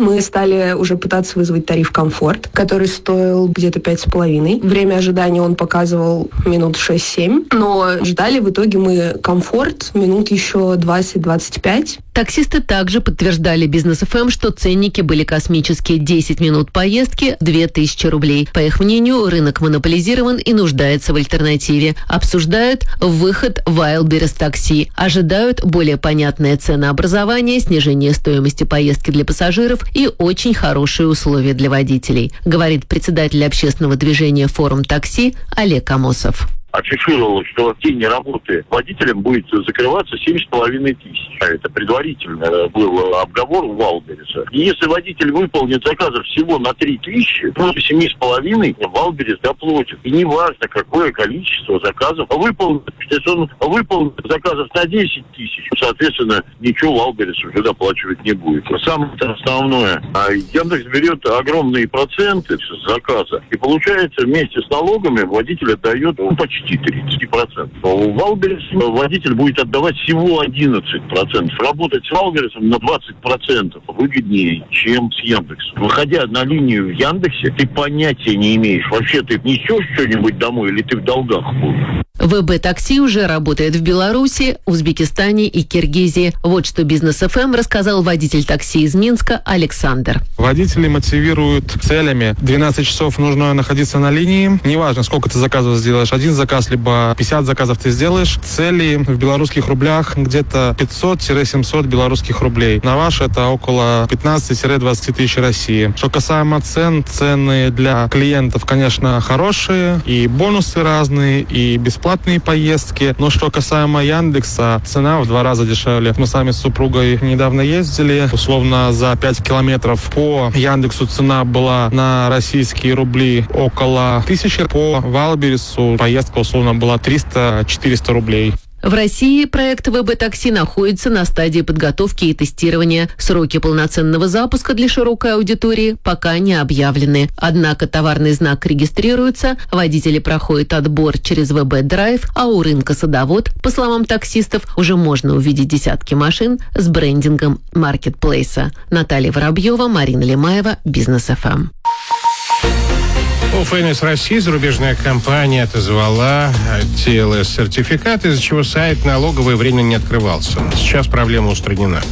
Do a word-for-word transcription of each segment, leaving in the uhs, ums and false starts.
мы стали уже пытаться вызвать тариф «Комфорт», который стоил где-то пять с половиной. Время ожидания он показывал минут шесть-семь, но ждали в итоге мы «Комфорт» минут еще двадцать-двадцать пять. Таксисты также подтверждали Бизнес эф эм, что ценники были космические: десять минут поездки – две тысячи рублей. По их мнению, рынок монополизирован и нуждается в альтернативе. Обсуждают выход Wildberries такси. Ожидают более понятное ценообразование, снижение стоимости поездки для пассажиров и очень хорошие условия для водителей, говорит председатель общественного движения «Форум такси» Олег Амосов. Афишировалось, что в день работы водителям будет закрываться семь с половиной тысяч. Это предварительно был обговор у Wildberries. И если водитель выполнит заказов всего на три тысячи, то семь с половиной Wildberries доплатит. И не важно, какое количество заказов выполнит. Если он выполнит заказов на десять тысяч, соответственно, ничего Wildberries уже доплачивать не будет. Самое основное, Яндекс берет огромные проценты с заказа. И получается, вместе с налогами водитель отдает ну, почти тридцать процентов. У Wildberries водитель будет отдавать всего одиннадцать процентов. Работать с Wildberries на двадцать процентов выгоднее, чем с Яндексом. Выходя на линию в Яндексе, ты понятия не имеешь, вообще ты несешь что-нибудь домой или ты в долгах будешь. ВБ-такси уже работает в Беларуси, Узбекистане и Киргизии. Вот что Бизнес эф эм рассказал водитель такси из Минска Александр. Водители мотивируют целями. двенадцать часов нужно находиться на линии. Неважно, сколько ты заказов сделаешь. Один заказ, либо пятьдесят заказов ты сделаешь. Цели в белорусских рублях где-то пятьсот-семьсот белорусских рублей. На ваш это около пятнадцать-двадцать тысяч России. Что касаемо цен, цены для клиентов, конечно, хорошие. И бонусы разные, и бесплатные поездки. Но что касаемо Яндекса, цена в два раза дешевле. Мы сами с супругой недавно ездили. Условно за пять километров по Яндексу цена была на российские рубли около тысячи. По Wildberries поездка условно была триста-четыреста рублей. В России проект ВБ-такси находится на стадии подготовки и тестирования. Сроки полноценного запуска для широкой аудитории пока не объявлены. Однако товарный знак регистрируется, водители проходят отбор через ВБ-драйв, а у рынка Садовод, по словам таксистов, уже можно увидеть десятки машин с брендингом маркетплейса. Наталья Воробьева, Марина Лемаева, Бизнес эф эм. У ФНС России зарубежная компания отозвала ти эл эс-сертификат, из-за чего сайт налоговой временно не открывался. Сейчас проблема устранена.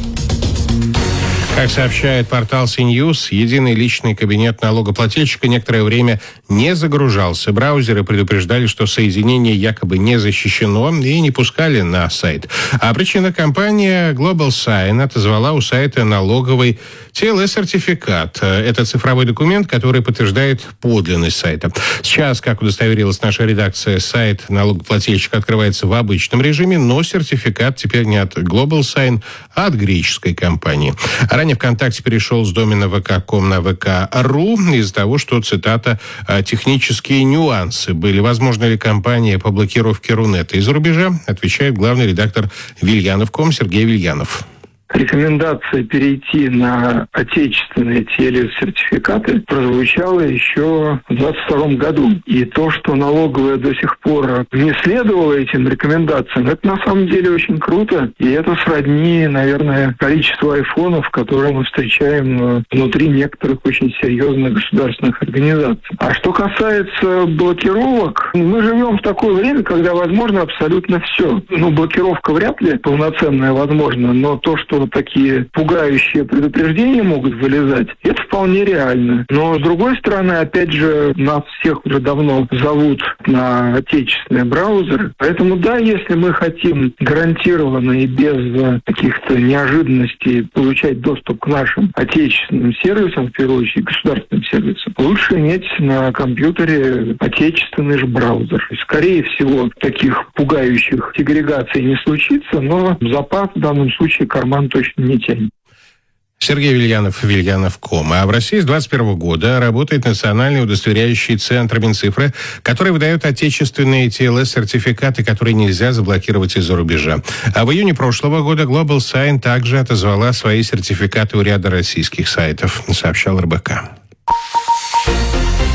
Как сообщает портал CNews, единый личный кабинет налогоплательщика некоторое время не загружался. Браузеры предупреждали, что соединение якобы не защищено и не пускали на сайт. А причина — компания Global Sign отозвала у сайта налоговой ти эл эс-сертификат. Это цифровой документ, который подтверждает подлинность сайта. Сейчас, как удостоверилась наша редакция, сайт налогоплательщика открывается в обычном режиме, но сертификат теперь не от Global Sign, а от греческой компании. Ранее ВКонтакте перешел с домена вэ ка точка ком на вэ ка точка ру из-за того, что, цитата, «технические нюансы были. Возможно ли кампания по блокировке Рунета из-за рубежа?» отвечает главный редактор Вильянов точка ком Сергей Вильянов. Рекомендация перейти на отечественные ти эл эс-сертификаты прозвучала еще в двадцать втором году. И то, что налоговая до сих пор не следовала этим рекомендациям, это на самом деле очень круто. И это сродни, наверное, количеству айфонов, которые мы встречаем внутри некоторых очень серьезных государственных организаций. А что касается блокировок, мы живем в такое время, когда возможно абсолютно все. Ну, блокировка вряд ли полноценная возможна, но то, что вот такие пугающие предупреждения могут вылезать, это вполне реально. Но, с другой стороны, опять же, нас всех уже давно зовут на отечественные браузеры. Поэтому, да, если мы хотим гарантированно и без каких-то неожиданностей получать доступ к нашим отечественным сервисам, в первую очередь государственным сервисам, лучше иметь на компьютере отечественный же браузер. Скорее всего, таких пугающих сегрегаций не случится, но запас в данном случае карман точно не тянет. Сергей Вильянов, Вильянов точка ком. А в России с двадцать первого года работает национальный удостоверяющий центр Минцифры, который выдает отечественные ти эл эс-сертификаты, которые нельзя заблокировать из-за рубежа. А в июне прошлого года Global Sign также отозвала свои сертификаты у ряда российских сайтов, сообщал эр бэ ка.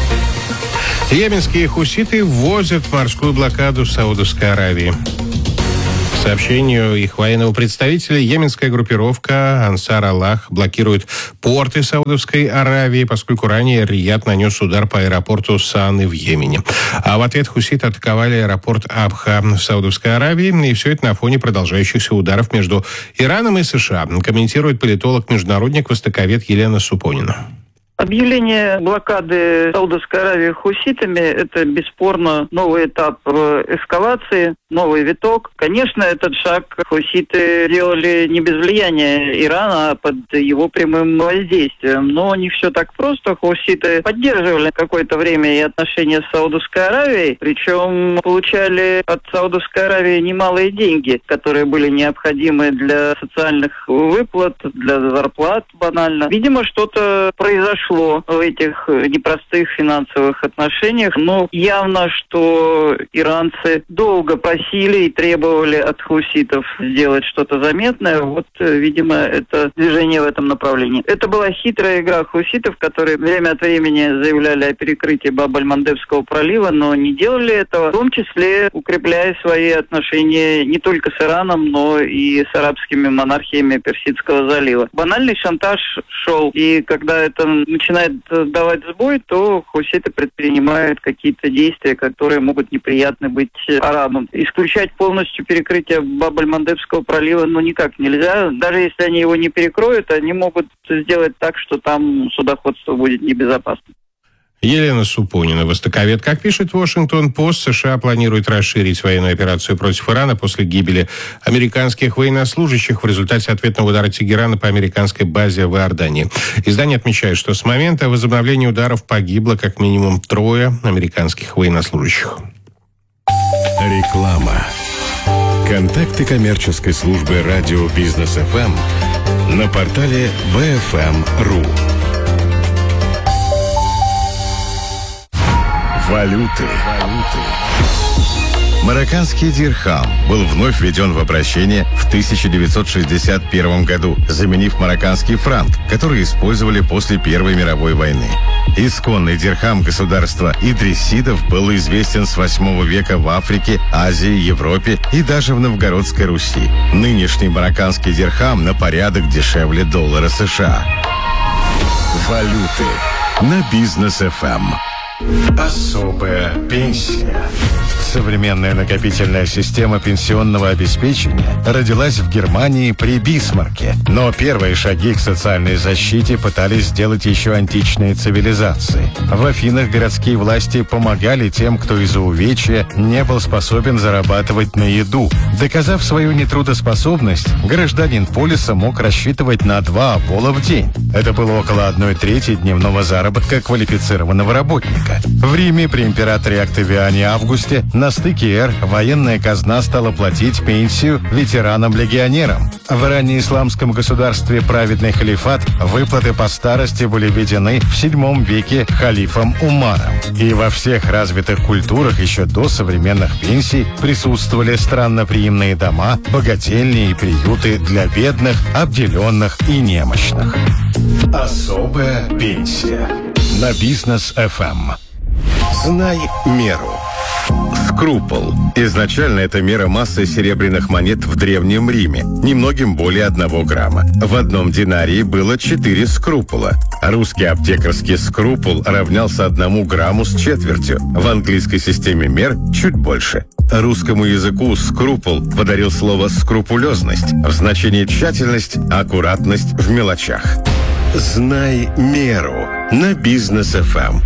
Йеменские хуситы вводят морскую блокаду Саудовской Аравии. сообщению их военного представителя, йеменская группировка Ансар Аллах блокирует порты Саудовской Аравии, поскольку ранее Рияд нанес удар по аэропорту Саны в Йемене. А в ответ хуситы атаковали аэропорт Абха в Саудовской Аравии, и все это на фоне продолжающихся ударов между Ираном и США, комментирует политолог-международник, востоковед Елена Супонина. Объявление блокады Саудовской Аравии хуситами – это бесспорно новый этап эскалации, новый виток. Конечно, этот шаг хуситы делали не без влияния Ирана, а под его прямым воздействием. Но не все так просто. Хуситы поддерживали какое-то время и отношения с Саудовской Аравией, причем получали от Саудовской Аравии немалые деньги, которые были необходимы для социальных выплат, для зарплат банально. Видимо, что-то произошло в этих непростых финансовых отношениях, но явно, что иранцы долго просили и требовали от хуситов сделать что-то заметное. Вот, видимо, это движение в этом направлении. Это была хитрая игра хуситов, которые время от времени заявляли о перекрытии Баб-аль-Мандебского пролива, но не делали этого, в том числе укрепляя свои отношения не только с Ираном, но и с арабскими монархиями Персидского залива. Банальный шантаж шел, и когда это начинает давать сбой, то хуситы предпринимают какие-то действия, которые могут неприятны быть арабам. Исключать полностью перекрытие Баб-аль-Мандебского пролива ну никак нельзя. Даже если они его не перекроют, они могут сделать так, что там судоходство будет небезопасно. Елена Супонина, востоковед. Как пишет Вашингтон-Пост, США планирует расширить военную операцию против Ирана после гибели американских военнослужащих в результате ответного удара Тегерана по американской базе в Иордании. Издание отмечает, что с момента возобновления ударов погибло как минимум трое американских военнослужащих. Реклама. Контакты коммерческой службы радио Бизнес эф эм на портале би эф эм точка ру. Валюты. Марокканский дирхам был вновь введен в обращение в тысяча девятьсот шестьдесят первом году, заменив марокканский франк, который использовали после Первой мировой войны. Исконный дирхам государства идрисидов был известен с восьмого века в Африке, Азии, Европе и даже в Новгородской Руси. Нынешний марокканский дирхам на порядок дешевле доллара США. Валюты на Бизнес эф эм. Особая пенсия. Современная накопительная система пенсионного обеспечения родилась в Германии при Бисмарке. Но первые шаги к социальной защите пытались сделать еще античные цивилизации. В Афинах городские власти помогали тем, кто из-за увечья не был способен зарабатывать на еду. Доказав свою нетрудоспособность, гражданин полиса мог рассчитывать на два обола в день. Это было около одной трети дневного заработка квалифицированного работника. В Риме при императоре Октавиане Августе на стыке эр военная казна стала платить пенсию ветеранам-легионерам. В раннеисламском государстве праведный халифат выплаты по старости были введены в седьмом веке халифом Умаром. И во всех развитых культурах еще до современных пенсий присутствовали странноприимные дома, богательни и приюты для бедных, обделенных и немощных. Особая пенсия на Бизнес эф эм. Знай меру. Скрупул. Изначально это мера массы серебряных монет в Древнем Риме, немногим более одного грамма. В одном динарии было четыре скрупула. Русский аптекарский скрупул равнялся одному грамму с четвертью. В английской системе мер чуть больше. Русскому языку скрупул подарил слово скрупулезность в значении тщательность, аккуратность в мелочах. Знай меру на Бизнес эф эм.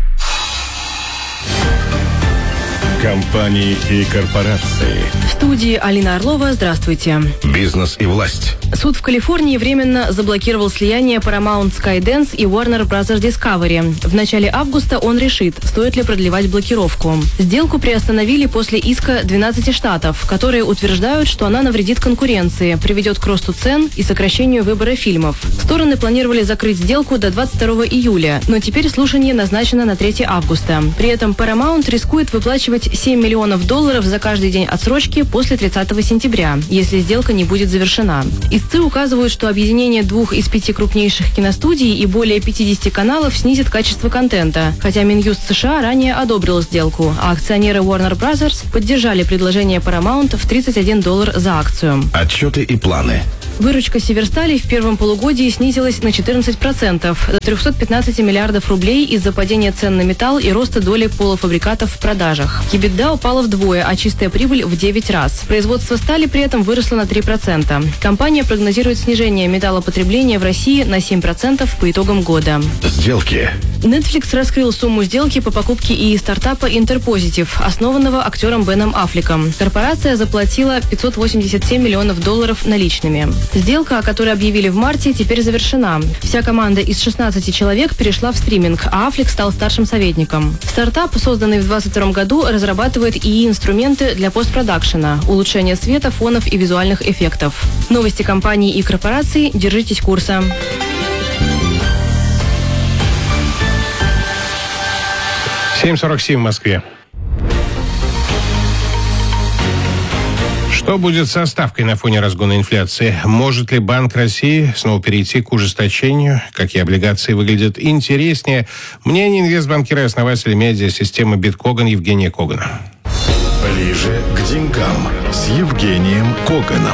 Компании и корпорации. В студии Алина Орлова. Здравствуйте. Бизнес и власть. Суд в Калифорнии временно заблокировал слияние Paramount Skydance и Warner Brothers Discovery. В начале августа он решит, стоит ли продлевать блокировку. Сделку приостановили после иска двенадцати штатов, которые утверждают, что она навредит конкуренции, приведет к росту цен и сокращению выбора фильмов. Стороны планировали закрыть сделку до двадцать второго июля, но теперь слушание назначено на третьего августа. При этом Paramount рискует выплачивать семь миллионов долларов за каждый день отсрочки после тридцатого сентября, если сделка не будет завершена. Истцы указывают, что объединение двух из пяти крупнейших киностудий и более пятидесяти каналов снизит качество контента, хотя Минюст США ранее одобрил сделку, а акционеры Warner Brothers поддержали предложение Paramount в тридцать один доллар за акцию. Отчеты и планы. Выручка Северстали в первом полугодии снизилась на четырнадцать процентов, до трехсот пятнадцати миллиардов рублей из-за падения цен на металл и роста доли полуфабрикатов в продажах. EBITDA упала вдвое, а чистая прибыль в девять раз. Производство стали при этом выросло на три процента. Компания прогнозирует снижение металлопотребления в России на семь процентов по итогам года. Сделки. Netflix раскрыл сумму сделки по покупке и стартапа Interpositive, основанного актером Беном Аффлеком. Корпорация заплатила пятьсот восемьдесят семь миллионов долларов наличными. Сделка, о которой объявили в марте, теперь завершена. Вся команда из шестнадцати человек перешла в стриминг, а Аффлек стал старшим советником. Стартап, созданный в двадцать втором году, разрабатывает ИИ-инструменты для постпродакшена, улучшения света, фонов и визуальных эффектов. Новости компании и корпораций. Держитесь курса. семь сорок семь в Москве. Что будет со ставкой на фоне разгона инфляции? Может ли Банк России снова перейти к ужесточению? Какие облигации выглядят интереснее? Мнение инвестбанкира и основателя медиасистемы Биткоган Евгения Когана. Ближе к деньгам с Евгением Коганом.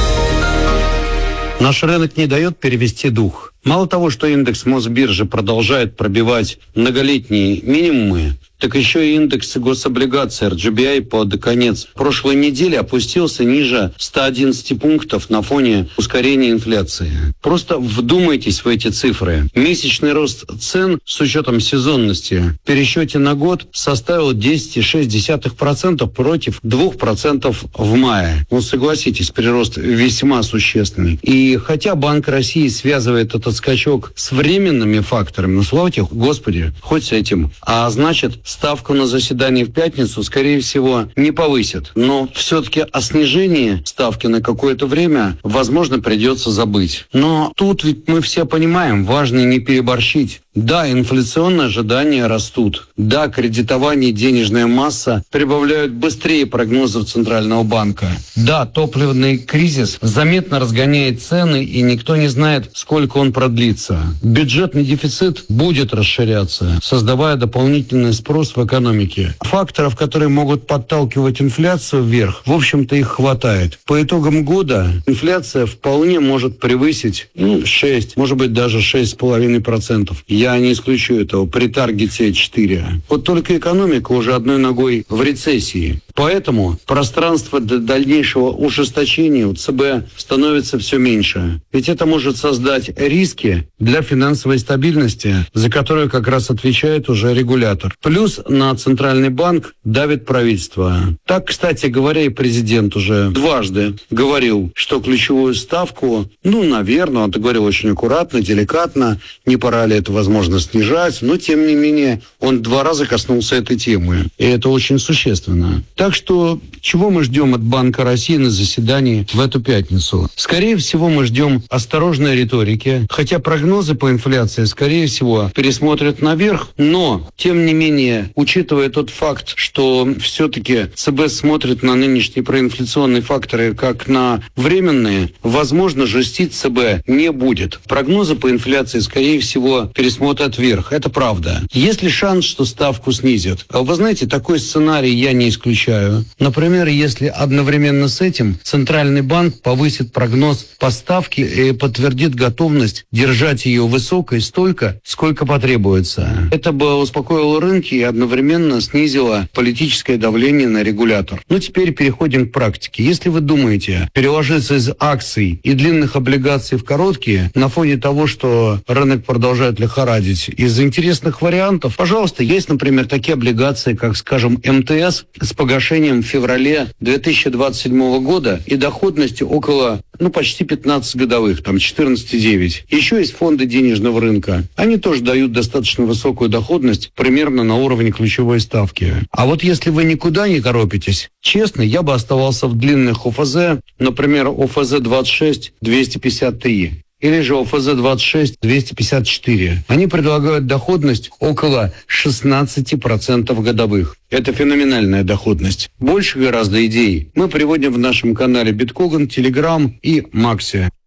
Наш рынок не дает перевести дух. Мало того, что индекс Мосбиржи продолжает пробивать многолетние минимумы, так еще и индекс гособлигаций эр джи би ай под конец прошлой недели опустился ниже ста одиннадцати пунктов на фоне ускорения инфляции. Просто вдумайтесь в эти цифры. Месячный рост цен с учетом сезонности в пересчете на год составил десять целых шесть десятых процента против двух процентов в мае. Ну, согласитесь, прирост весьма существенный. И хотя Банк России связывает этот скачок с временными факторами, ну, слава тебе, Господи, хоть с этим. А значит, ставку на заседании в пятницу, скорее всего, не повысят. Но все-таки о снижении ставки на какое-то время, возможно, придется забыть. Но тут ведь мы все понимаем, важно не переборщить. Да, инфляционные ожидания растут. Да, кредитование и денежная масса прибавляют быстрее прогнозов Центрального банка. Да, топливный кризис заметно разгоняет цены, и никто не знает, сколько он продлится. Бюджетный дефицит будет расширяться, создавая дополнительный спрос в экономике. Факторов, которые могут подталкивать инфляцию вверх, в общем-то, их хватает. По итогам года инфляция вполне может превысить ну, шесть, может быть, даже шесть целых пять десятых процента. Я не исключу этого при таргете четыре. Вот только экономика уже одной ногой в рецессии. Поэтому пространство для дальнейшего ужесточения у ЦБ становится все меньше. Ведь это может создать риски для финансовой стабильности, за которую как раз отвечает уже регулятор. Плюс на Центральный банк давит правительство. Так, кстати говоря, и президент уже дважды говорил, что ключевую ставку, ну, наверное, он это говорил очень аккуратно, деликатно, не пора ли это, возможно, снижать, но, тем не менее, он два раза коснулся этой темы. И это очень существенно. Так что, чего мы ждем от Банка России на заседании в эту пятницу? Скорее всего, мы ждем осторожной риторики, хотя прогнозы по инфляции, скорее всего, пересмотрят наверх, но, тем не менее, учитывая тот факт, что все-таки ЦБ смотрит на нынешние проинфляционные факторы как на временные, возможно, жестить ЦБ не будет. Прогнозы по инфляции, скорее всего, пересмотрят вверх. Это правда. Есть ли шанс, что ставку снизят? Вы знаете, такой сценарий я не исключаю. Например, если одновременно с этим Центральный банк повысит прогноз по ставке и подтвердит готовность держать ее высокой столько, сколько потребуется. Это бы успокоило рынки и одновременно снизило политическое давление на регулятор. Ну, теперь переходим к практике. Если вы думаете переложиться из акций и длинных облигаций в короткие на фоне того, что рынок продолжает лихорадить, из интересных вариантов, пожалуйста, есть, например, такие облигации, как, скажем, эм тэ эс с погашением в феврале две тысячи двадцать седьмого года и доходностью около, ну, почти пятнадцать годовых, там четырнадцать целых девять десятых. Еще есть фонды денежного рынка. Они тоже дают достаточно высокую доходность, примерно на уровне ключевой ставки. А вот если вы никуда не торопитесь, честно, я бы оставался в длинных о эф зэ, например, о эф зэ двадцать шесть двести пятьдесят три. Или же о эф зэ двадцать шесть двести пятьдесят четыре. Они предлагают доходность около шестнадцати процентов годовых. Это феноменальная доходность. Больше гораздо идей мы приводим в нашем канале Биткоган, Телеграм и Макси.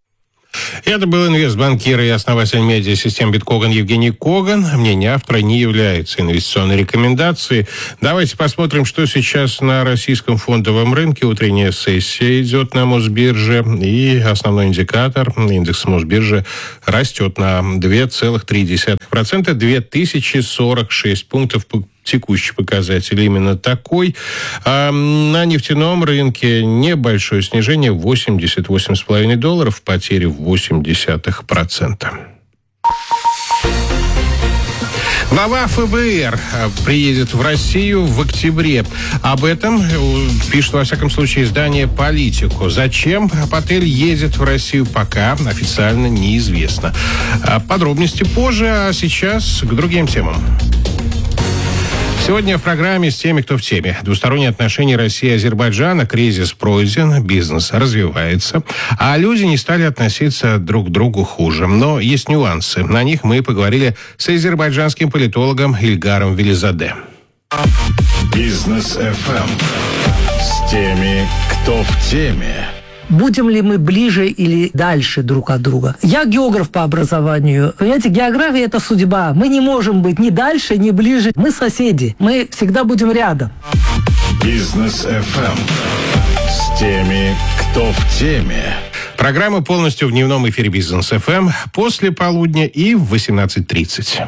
Это был инвестбанкир и основатель медиасистем Биткоган Евгений Коган. Мнение автора не является инвестиционной рекомендацией. Давайте посмотрим, что сейчас на российском фондовом рынке. Утренняя сессия идет на Мосбирже. И основной индикатор, индекс Мосбиржи, растет на два целых три десятых процента, две тысячи сорок шесть пунктов. Текущий показатель именно такой. А на нефтяном рынке небольшое снижение, восемьдесят восемь целых пять десятых долларов, потери в восемь десятых процента. Глава эф бэ эр приедет в Россию в октябре. Об этом пишет, во всяком случае, издание «Политику». Зачем Патель едет в Россию, пока официально неизвестно. Подробности позже, а сейчас к другим темам. Сегодня в программе с теми, кто в теме. Двусторонние отношения России и Азербайджана, кризис пройден, бизнес развивается, а люди не стали относиться друг к другу хуже. Но есть нюансы. На них мы поговорили с азербайджанским политологом Ильгаром Велизаде. Бизнес эф эм. С теми, кто в теме. Будем ли мы ближе или дальше друг от друга? Я географ по образованию. Понимаете, география – это судьба. Мы не можем быть ни дальше, ни ближе. Мы соседи. Мы всегда будем рядом. Бизнес эф эм. С теми, кто в теме. Программа полностью в дневном эфире Бизнес эф эм после полудня и в восемнадцать тридцать.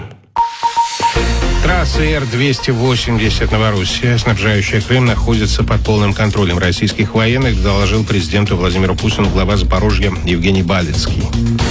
Трасса Эр двести восемьдесят Новороссия, снабжающая Крым, находится под полным контролем российских военных, доложил президенту Владимиру Путину глава Запорожья Евгений Балицкий.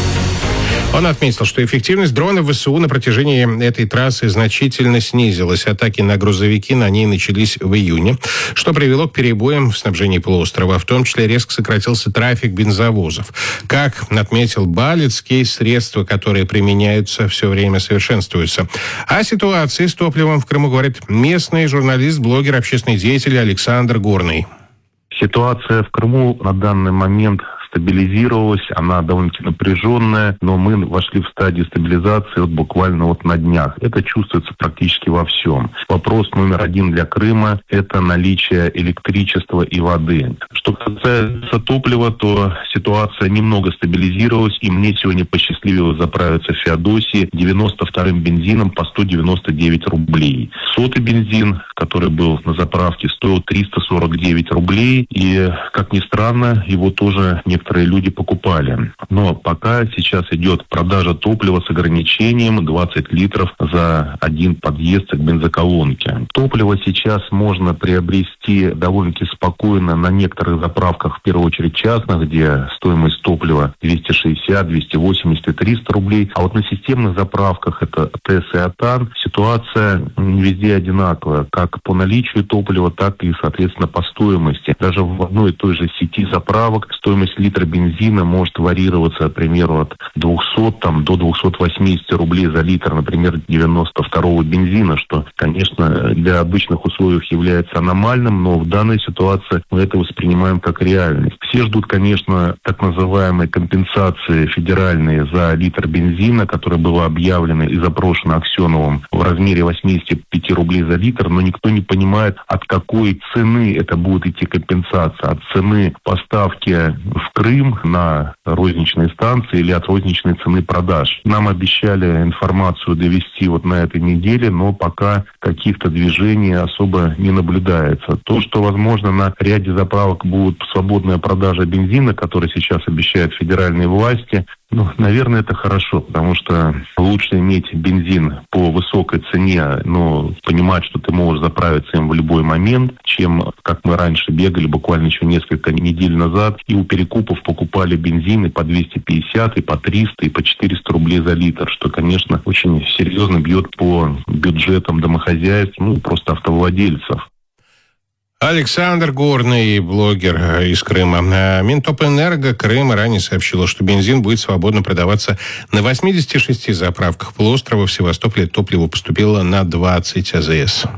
Он отметил, что эффективность дронов вэ эс у на протяжении этой трассы значительно снизилась. Атаки на грузовики на ней начались в июне, что привело к перебоям в снабжении полуострова. В том числе резко сократился трафик бензовозов. Как отметил Балицкий, средства, которые применяются, все время совершенствуются. О ситуации с топливом в Крыму говорит местный журналист, блогер, общественный деятель Александр Горный. Ситуация в Крыму на данный момент стабилизировалась, она довольно-таки напряженная, но мы вошли в стадию стабилизации вот буквально вот на днях. Это чувствуется практически во всем. Вопрос номер один для Крыма – это наличие электричества и воды. Что касается топлива, то ситуация немного стабилизировалась, и мне сегодня посчастливилось заправиться в Феодосии девяносто вторым бензином по сто девяносто девять рублей. Сотый бензин, который был на заправке, стоил триста сорок девять рублей, и, как ни странно, его тоже не некоторые люди покупали. Но пока сейчас идет продажа топлива с ограничением двадцать литров за один подъезд к бензоколонке. Топливо сейчас можно приобрести довольно-таки спокойно на некоторых заправках, в первую очередь частных, где стоимость топлива двести шестьдесят, двести восемьдесят и триста рублей. А вот на системных заправках, это ТЭС и АТАН, ситуация не везде одинаковая, как по наличию топлива, так и, соответственно, по стоимости. Даже в одной и той же сети заправок стоимость литра бензина может варьироваться, к примеру, от двухсот там, до двухсот восьмидесяти рублей за литр, например, девяносто второго бензина, что, конечно, для обычных условий является аномальным, но в данной ситуации мы это воспринимаем как реальность. Все ждут, конечно, так называемой компенсации федеральные за литр бензина, которая была объявлена и запрошена Аксеновым в размере восемьдесят пять рублей за литр, но никто не понимает, от какой цены это будет идти компенсация, от цены поставки в Крым на розничные станции или от розничной цены продаж. Нам обещали информацию довести вот на этой неделе, но пока каких-то движений особо не наблюдается. То, что, возможно, на ряде заправок будет свободная продажа бензина, который сейчас обещают федеральные власти, ну, наверное, это хорошо, потому что лучше иметь бензин по высокой цене, но понимать, что ты можешь заправиться им в любой момент, чем, как мы раньше бегали, буквально еще несколько недель назад, и у перекупов покупали бензины по двести пятьдесят, и по триста, и по четыреста рублей за литр, что, конечно, очень серьезно бьет по бюджетам домохозяйств, ну, просто автовладельцев. Александр Горный, блогер из Крыма. Минтопэнерго Крыма ранее сообщила, что бензин будет свободно продаваться на восьмидесяти шести заправках полуострова. В Севастополе топливо поступило на двадцать а зэ эс.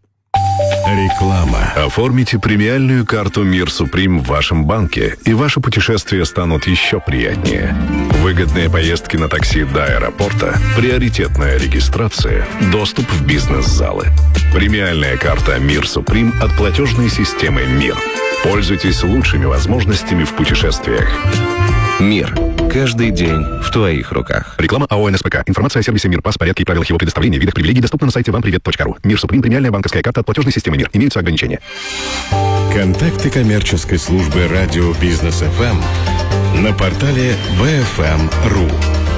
Реклама. Оформите премиальную карту Мир Суприм в вашем банке, и ваши путешествия станут еще приятнее. Выгодные поездки на такси до аэропорта, приоритетная регистрация, доступ в бизнес-залы. Премиальная карта Мир Суприм от платежной системы «Мир». Пользуйтесь лучшими возможностями в путешествиях. «Мир» – каждый день в твоих руках. Реклама АО «НСПК». Информация о сервисе «Мир Пас», порядке и правилах его предоставления, видах привилегий доступна на сайте вам привет точка ру. Мир Суприм — премиальная банковская карта от платежной системы «Мир». Имеются ограничения. Контакты коммерческой службы радио «Бизнес эф эм» на портале би эф эм точка ру.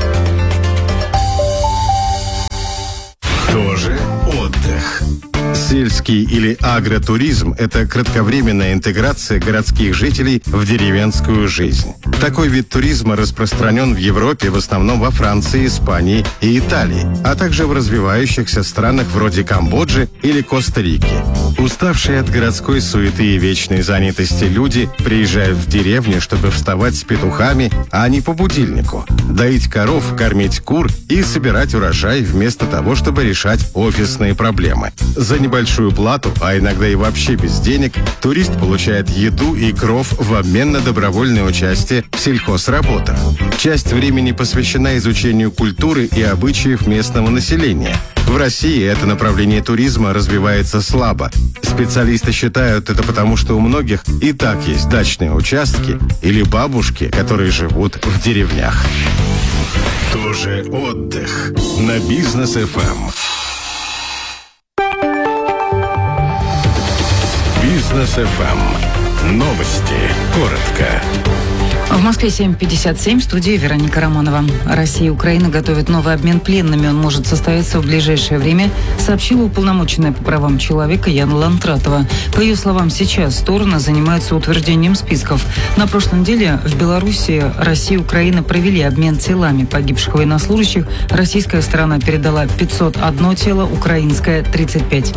Тоже отдых. Сельский или агротуризм – это кратковременная интеграция городских жителей в деревенскую жизнь. Такой вид туризма распространен в Европе, в основном во Франции, Испании и Италии, а также в развивающихся странах вроде Камбоджи или Коста-Рики. Уставшие от городской суеты и вечной занятости люди приезжают в деревню, чтобы вставать с петухами, а не по будильнику, доить коров, кормить кур и собирать урожай вместо того, чтобы решать офисные проблемы. За небольшую плату, а иногда и вообще без денег, турист получает еду и кров в обмен на добровольное участие в сельхозработах. Часть времени посвящена изучению культуры и обычаев местного населения. В России это направление туризма развивается слабо. Специалисты считают это потому, что у многих и так есть дачные участки или бабушки, которые живут в деревнях. Тоже отдых на Бизнес эф эм. Бизнес эф эм. Новости. Коротко. В Москве семь пятьдесят семь, в студии Вероника Романова. Россия и Украина готовят новый обмен пленными. Он может состояться в ближайшее время, сообщила уполномоченная по правам человека Яна Лантратова. По ее словам, сейчас стороны занимаются утверждением списков. На прошлой неделе в Беларуси Россия и Украина провели обмен телами погибших военнослужащих. Российская сторона передала пятьсот одно тело, украинская – тридцать пять.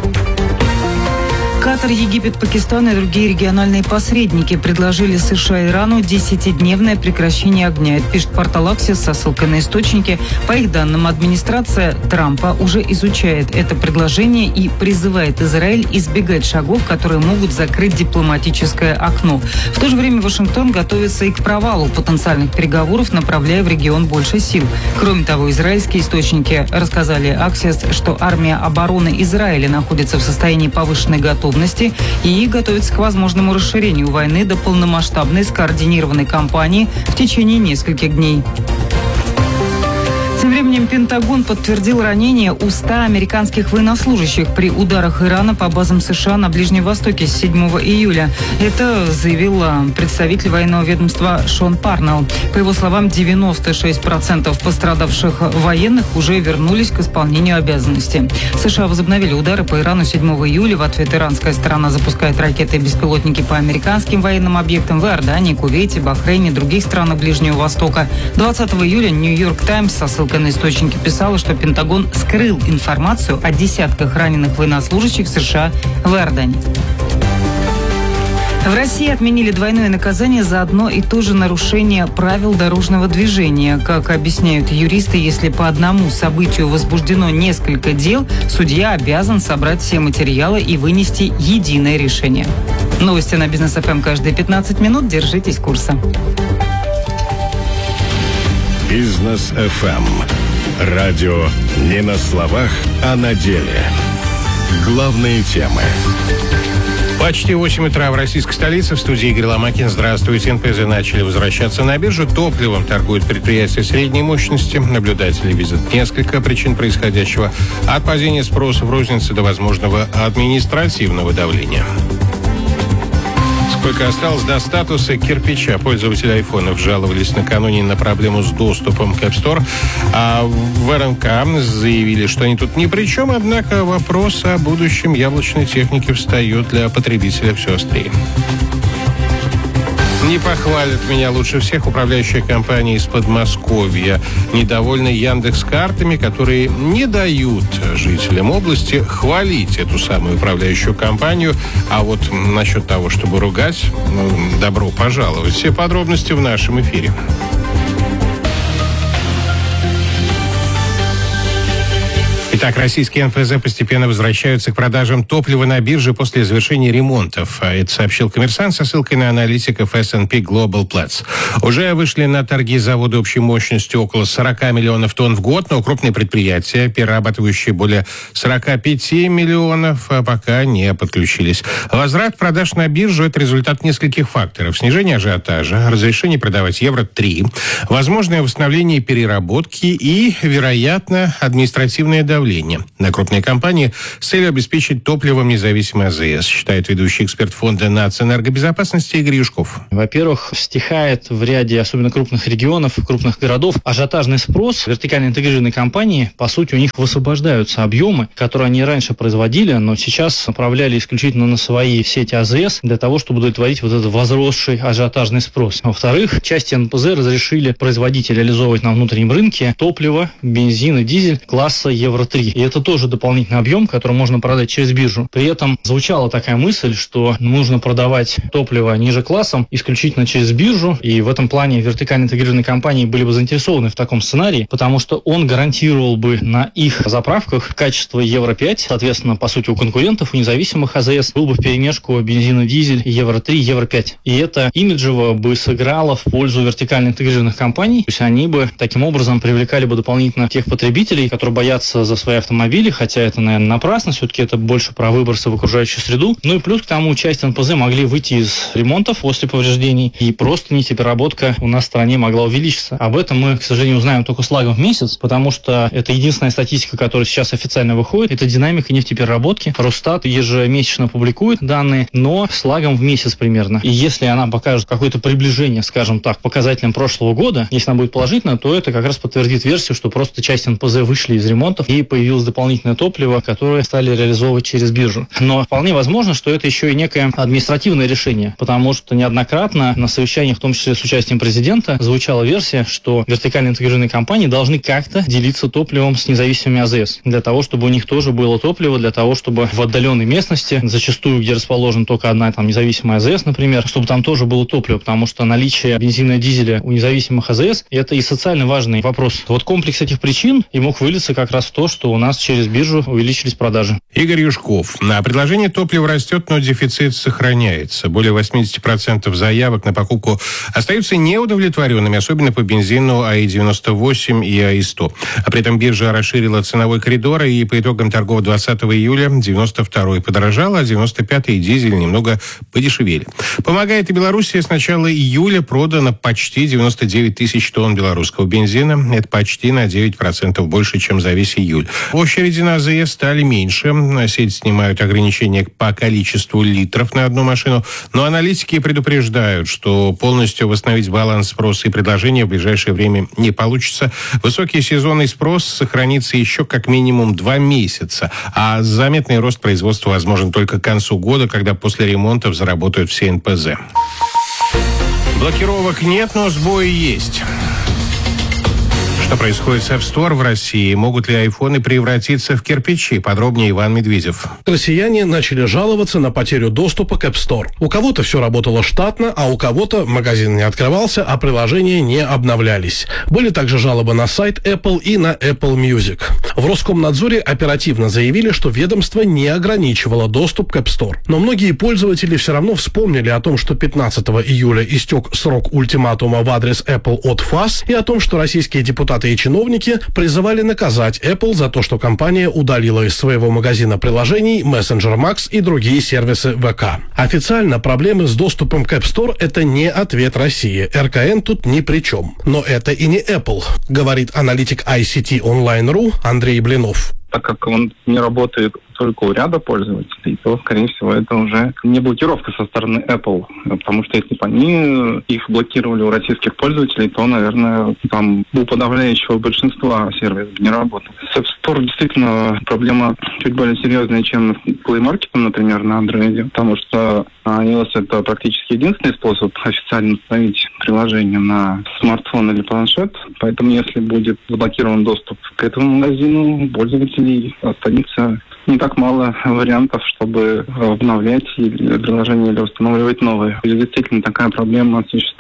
Катар, Египет, Пакистан и другие региональные посредники предложили США и Ирану десятидневное прекращение огня. Это пишет портал Axios со ссылкой на источники. По их данным, администрация Трампа уже изучает это предложение и призывает Израиль избегать шагов, которые могут закрыть дипломатическое окно. В то же время Вашингтон готовится и к провалу потенциальных переговоров, направляя в регион больше сил. Кроме того, израильские источники рассказали Axios, что армия обороны Израиля находится в состоянии повышенной готовности и готовится к возможному расширению войны до полномасштабной скоординированной кампании в течение нескольких дней. Тем временем Пентагон подтвердил ранения у ста американских военнослужащих при ударах Ирана по базам США на Ближнем Востоке с седьмого июля. Это заявил представитель военного ведомства Шон Парнелл. По его словам, девяносто шесть процентов пострадавших военных уже вернулись к исполнению обязанностей. США возобновили удары по Ирану седьмого июля. В ответ иранская сторона запускает ракеты и беспилотники по американским военным объектам в Иордании, Кувейте, Бахрейне и других странах Ближнего Востока. двадцатого июля Нью-Йорк Таймс со ссылкой на источники писала, что Пентагон скрыл информацию о десятках раненых военнослужащих США в Иордании. В России отменили двойное наказание за одно и то же нарушение правил дорожного движения. Как объясняют юристы, если по одному событию возбуждено несколько дел, судья обязан собрать все материалы и вынести единое решение. Новости на Бизнес эф эм каждые пятнадцать минут. Держитесь курса. Бизнес эф эм. Радио не на словах, а на деле. Главные темы. Почти восемь утра в российской столице. В студии Игорь Ломакин. Здравствуйте. эн пэ зэ начали возвращаться на биржу. Топливом торгуют предприятия средней мощности. Наблюдатели видят несколько причин происходящего. От падения спроса в рознице до возможного административного давления. Сколько осталось до статуса кирпича. Пользователи айфонов жаловались накануне на проблему с доступом к App Store. А в эр эн ка заявили, что они тут ни при чем, однако вопрос о будущем яблочной техники встает для потребителя все острее. Не похвалят меня лучше всех управляющая компания из Подмосковья. Недовольны Яндекс.Картами, которые не дают жителям области хвалить эту самую управляющую компанию. А вот насчет того, чтобы ругать, ну, добро пожаловать. Все подробности в нашем эфире. Итак, российские эн пэ зэ постепенно возвращаются к продажам топлива на бирже после завершения ремонтов. Это сообщил «Коммерсант» со ссылкой на аналитиков эс энд пи Global Platts. Уже вышли на торги заводы общей мощностью около сорок миллионов тонн в год, но крупные предприятия, перерабатывающие более сорок пять миллионов, пока не подключились. Возврат продаж на биржу – это результат нескольких факторов. Снижение ажиотажа, разрешение продавать евро три, возможное восстановление переработки и, вероятно, административное давление на крупные компании с целью обеспечить топливом независимый а зэ эс, считает ведущий эксперт фонда нацэнергобезопасности Игорь Юшков. Во-первых, стихает в ряде особенно крупных регионов, крупных городов ажиотажный спрос. Вертикально интегрированные компании, по сути, у них высвобождаются объемы, которые они раньше производили, но сейчас направляли исключительно на свои сети а зэ эс для того, чтобы удовлетворить вот этот возросший ажиотажный спрос. Во-вторых, части эн пэ зэ разрешили производить и реализовывать на внутреннем рынке топливо, бензин и дизель класса евро три. И это тоже дополнительный объем, который можно продать через биржу. При этом звучала такая мысль, что нужно продавать топливо ниже классом исключительно через биржу, и в этом плане вертикально интегрированные компании были бы заинтересованы в таком сценарии, потому что он гарантировал бы на их заправках качество евро пять, соответственно, по сути, у конкурентов, у независимых а зэ эс был бы вперемешку бензин и дизель евро три, евро пять. И это имиджево бы сыграло в пользу вертикально интегрированных компаний, то есть они бы таким образом привлекали бы дополнительно тех потребителей, которые боятся за свои автомобили, хотя это, наверное, напрасно, все-таки это больше про выбросы в окружающую среду. Ну и плюс к тому, часть эн пэ зэ могли выйти из ремонтов после повреждений, и просто нефтепереработка у нас в стране могла увеличиться. Об этом мы, к сожалению, узнаем только с лагом в месяц, потому что это единственная статистика, которая сейчас официально выходит, это динамика нефтепереработки. Росстат ежемесячно публикует данные, но с лагом в месяц примерно. И если она покажет какое-то приближение, скажем так, к показателям прошлого года, если она будет положительно, то это как раз подтвердит версию, что просто часть эн пэ зэ вышли из ремонтов и появилось дополнительное топливо, которое стали реализовывать через биржу. Но вполне возможно, что это еще и некое административное решение, потому что неоднократно на совещаниях, в том числе с участием президента, звучала версия, что вертикально интегрированные компании должны как-то делиться топливом с независимыми а зэ эс, для того, чтобы у них тоже было топливо, для того, чтобы в отдаленной местности, зачастую, где расположена только одна там независимая а зэ эс, например, чтобы там тоже было топливо, потому что наличие бензина и дизеля у независимых а зэ эс – это и социально важный вопрос. Вот комплекс этих причин и мог вылиться как раз в то, что у нас через биржу увеличились продажи. Игорь Юшков. На предложение топлива растет, но дефицит сохраняется. Более восемьдесят процентов заявок на покупку остаются неудовлетворенными, особенно по бензину а и девяносто восемь и а и сто. А при этом биржа расширила ценовой коридор, и по итогам торгов двадцатого июля девяносто второй подорожал, а девяносто пятый и дизель немного подешевели. Помогает и Белоруссия. С начала июля продано почти девяносто девять тысяч тонн белорусского бензина. Это почти на девять процентов больше, чем за весь июль. Очереди на а зэ эс стали меньше. Сети снимают ограничения по количеству литров на одну машину. Но аналитики предупреждают, что полностью восстановить баланс спроса и предложения в ближайшее время не получится. Высокий сезонный спрос сохранится еще как минимум два месяца. А заметный рост производства возможен только к концу года, когда после ремонтов заработают все эн пэ зэ. Блокировок нет, но сбои есть. Что происходит с App Store в России? Могут ли айфоны превратиться в кирпичи? Подробнее Иван Медведев. Россияне начали жаловаться на потерю доступа к App Store. У кого-то все работало штатно, а у кого-то магазин не открывался, а приложения не обновлялись. Были также жалобы на сайт Apple и на Apple Music. В Роскомнадзоре оперативно заявили, что ведомство не ограничивало доступ к App Store. Но многие пользователи все равно вспомнили о том, что пятнадцатого июля истек срок ультиматума в адрес Apple от ФАС, и о том, что российские депутаты и чиновники призывали наказать Apple за то, что компания удалила из своего магазина приложений Messenger Max и другие сервисы вэ ка. Официально проблемы с доступом к App Store – это не ответ России. эр ка эн тут ни при чем. Но это и не Apple, говорит аналитик ай си ти онлайн точка ру Андрей Блинов. Так как он не работает только у ряда пользователей, то, скорее всего, это уже не блокировка со стороны Apple. Потому что если бы они их блокировали у российских пользователей, то, наверное, там у подавляющего большинства сервис не работал. С App Store действительно проблема чуть более серьезная, чем с Play Market, например, на Android. Потому что iOS — это практически единственный способ официально установить приложение на смартфон или планшет. Поэтому, если будет заблокирован доступ к этому магазину, пользователей останется не так мало вариантов, чтобы обновлять приложение или устанавливать новые. Если действительно такая проблема существует,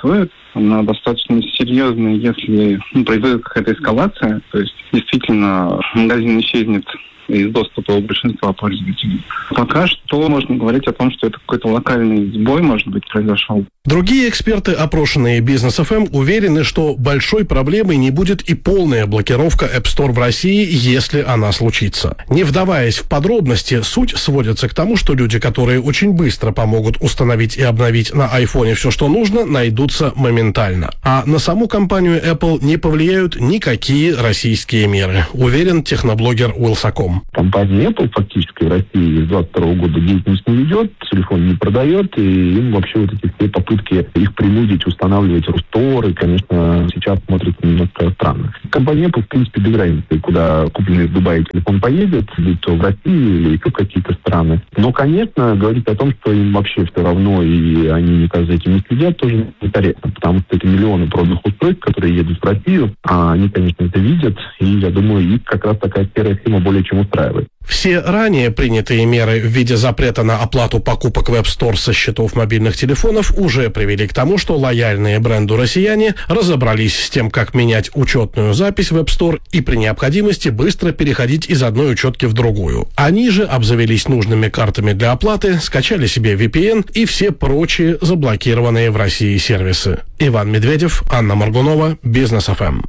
она достаточно серьезная, если ну, произойдет какая-то эскалация, то есть действительно магазин исчезнет из доступа у большинства пользователей. Пока что можно говорить о том, что это какой-то локальный сбой, может быть, произошел. Другие эксперты, опрошенные Бизнес эф эм, уверены, что большой проблемой не будет и полная блокировка App Store в России, если она случится. Не вдаваясь в подробности, суть сводится к тому, что люди, которые очень быстро помогут установить и обновить на айфоне все, что нужно, найдутся моментально. А на саму компанию Apple не повлияют никакие российские меры, уверен техноблогер Уилсаком. Компания Apple фактически в России с двадцать второго года деятельность не ведет, телефон не продает, и им вообще вот эти все попытки их принудить устанавливать русторы, конечно, сейчас смотрится немножко странно. Компания Apple, в принципе, без разницы, куда купленный в Дубае телефон поедет, будь то в России или еще какие-то страны. Но, конечно, говорить о том, что им вообще все равно, и они никак за этим не следят, тоже некорректно, потому что это миллионы проданных устройств, которые едут в Россию, а они, конечно, это видят, и, я думаю, их как раз такая серая схема более чем устраивает. Все ранее принятые меры в виде запрета на оплату покупок в App Store со счетов мобильных телефонов уже привели к тому, что лояльные бренду россияне разобрались с тем, как менять учетную запись в App Store и при необходимости быстро переходить из одной учетки в другую. Они же обзавелись нужными картами для оплаты, скачали себе ви пи эн и все прочие заблокированные в России сервисы. Иван Медведев, Анна Моргунова, Бизнес эф эм.